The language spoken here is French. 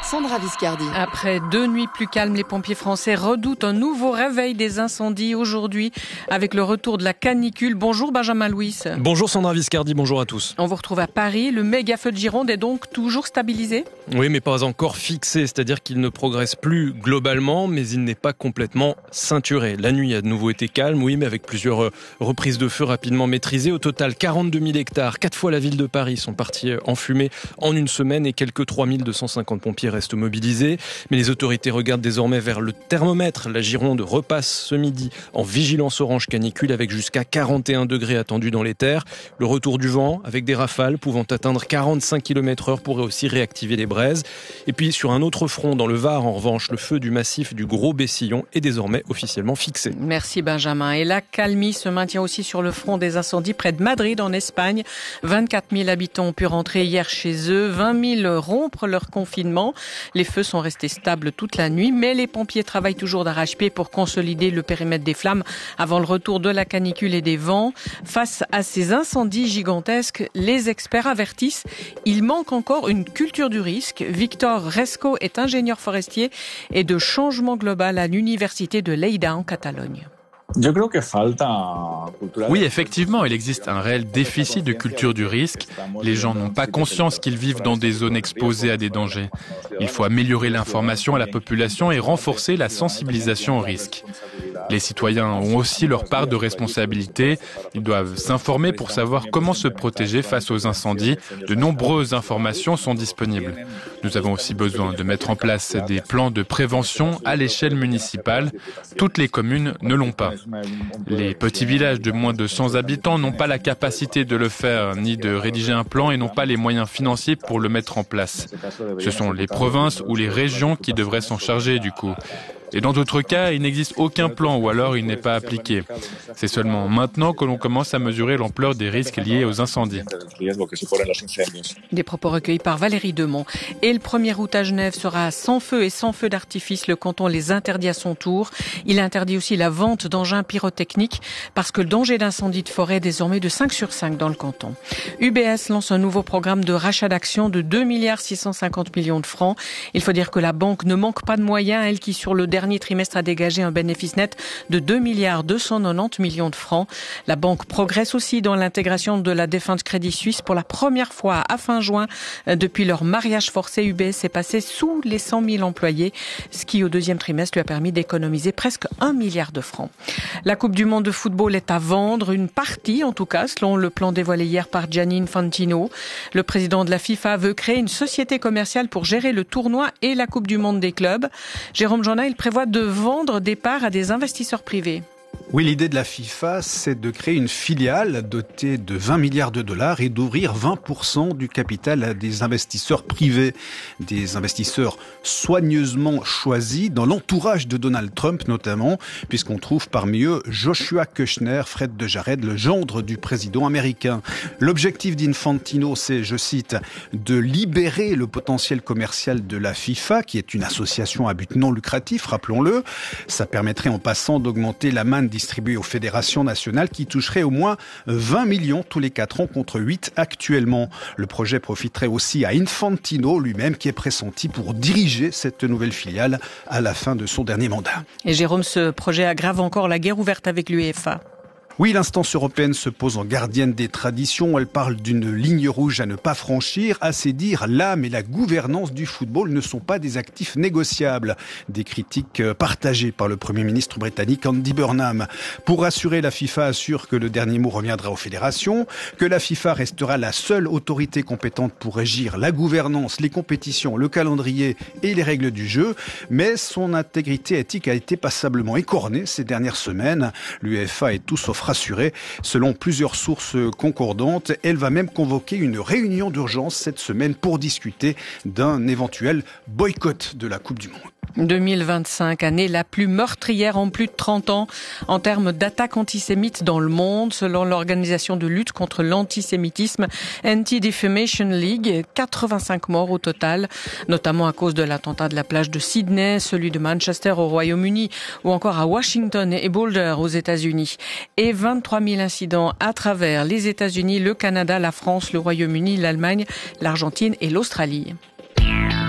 Sandra Viscardi. Après 2 nuits plus calmes, les pompiers français redoutent un nouveau réveil des incendies aujourd'hui avec le retour de la canicule. Bonjour Benjamin Louis. Bonjour Sandra Viscardi, bonjour à tous. On vous retrouve à Paris. Le méga feu de Gironde est donc toujours stabilisé ? Oui, mais pas encore fixé, c'est-à-dire qu'il ne progresse plus globalement, mais il n'est pas complètement ceinturé. La nuit a de nouveau été calme, oui, mais avec plusieurs reprises de feu rapidement maîtrisées. Au total, 42 000 hectares, 4 fois la ville de Paris sont partis en fumée en une semaine et quelques 3 250 pompiers restent mobilisés. Mais les autorités regardent désormais vers le thermomètre. La Gironde repasse ce midi en vigilance orange canicule avec jusqu'à 41 degrés attendus dans les terres. Le retour du vent avec des rafales pouvant atteindre 45 km/h pourrait aussi réactiver les braises. Et puis sur un autre front, dans le Var en revanche, le feu du massif du Gros Bessillon est désormais officiellement fixé. Merci Benjamin. Et la calmie se maintient aussi sur le front des incendies près de Madrid en Espagne. 24 000 habitants ont pu rentrer hier chez eux, 20 000 rompre leur confinement. Les feux sont restés stables toute la nuit, mais les pompiers travaillent toujours d'arrache-pied pour consolider le périmètre des flammes avant le retour de la canicule et des vents. Face à ces incendies gigantesques, les experts avertissent, il manque encore une culture du risque. Victor Resco est ingénieur forestier et de changement global à l'université de Lleida en Catalogne. Oui, effectivement, il existe un réel déficit de culture du risque. Les gens n'ont pas conscience qu'ils vivent dans des zones exposées à des dangers. Il faut améliorer l'information à la population et renforcer la sensibilisation au risque. Les citoyens ont aussi leur part de responsabilité. Ils doivent s'informer pour savoir comment se protéger face aux incendies. De nombreuses informations sont disponibles. Nous avons aussi besoin de mettre en place des plans de prévention à l'échelle municipale. Toutes les communes ne l'ont pas. Les petits villages de moins de 100 habitants n'ont pas la capacité de le faire, ni de rédiger un plan et n'ont pas les moyens financiers pour le mettre en place. Ce sont les provinces ou les régions qui devraient s'en charger du coup. Et dans d'autres cas, il n'existe aucun plan ou alors il n'est pas appliqué. C'est seulement maintenant que l'on commence à mesurer l'ampleur des risques liés aux incendies. Des propos recueillis par Valérie Demont. Et le 1er août à Genève sera sans feu et sans feu d'artifice. Le canton les interdit à son tour. Il interdit aussi la vente d'engins pyrotechniques parce que le danger d'incendie de forêt est désormais de 5 sur 5 dans le canton. UBS lance un nouveau programme de rachat d'actions de 2,650 milliards de francs. Il faut dire que la banque ne manque pas de moyens, elle qui sur le dernier trimestre a dégagé un bénéfice net de 2,290 milliards de francs. La banque progresse aussi dans l'intégration de la défunte Crédit Suisse. Pour la première fois à fin juin, depuis leur mariage forcé, UBS est passé sous les 100 000 employés, ce qui au deuxième trimestre lui a permis d'économiser presque 1 milliard de francs. La Coupe du Monde de football est à vendre, une partie en tout cas, selon le plan dévoilé hier par Gianni Infantino. Le président de la FIFA veut créer une société commerciale pour gérer le tournoi et la Coupe du Monde des clubs. Jérôme Jeannin, il prévoit de vendre des parts à des investisseurs privés. Oui, l'idée de la FIFA, c'est de créer une filiale dotée de 20 milliards de dollars et d'ouvrir 20% du capital à des investisseurs privés. Des investisseurs soigneusement choisis dans l'entourage de Donald Trump notamment, puisqu'on trouve parmi eux Joshua Kushner, Fred de Jared, le gendre du président américain. L'objectif d'Infantino, c'est, je cite, de libérer le potentiel commercial de la FIFA, qui est une association à but non lucratif, rappelons-le. Ça permettrait en passant d'augmenter la manne distribuée aux fédérations nationales qui toucherait au moins 20 millions tous les 4 ans contre 8 actuellement. Le projet profiterait aussi à Infantino lui-même qui est pressenti pour diriger cette nouvelle filiale à la fin de son dernier mandat. Et Jérôme, ce projet aggrave encore la guerre ouverte avec l'UEFA. Oui, l'instance européenne se pose en gardienne des traditions. Elle parle d'une ligne rouge à ne pas franchir. Assez dire, l'âme et la gouvernance du football ne sont pas des actifs négociables. Des critiques partagées par le Premier ministre britannique Andy Burnham. Pour rassurer, la FIFA assure que le dernier mot reviendra aux fédérations, que la FIFA restera la seule autorité compétente pour régir la gouvernance, les compétitions, le calendrier et les règles du jeu. Mais son intégrité éthique a été passablement écornée ces dernières semaines. L'UEFA est tout sauf rassurée. Selon plusieurs sources concordantes, elle va même convoquer une réunion d'urgence cette semaine pour discuter d'un éventuel boycott de la Coupe du Monde. 2025, année la plus meurtrière en plus de 30 ans en termes d'attaques antisémites dans le monde. Selon l'organisation de lutte contre l'antisémitisme Anti-Defamation League, 85 morts au total, notamment à cause de l'attentat de la plage de Sydney, celui de Manchester au Royaume-Uni ou encore à Washington et Boulder aux États-Unis. Et 23 000 incidents à travers les États-Unis, le Canada, la France, le Royaume-Uni, l'Allemagne, l'Argentine et l'Australie.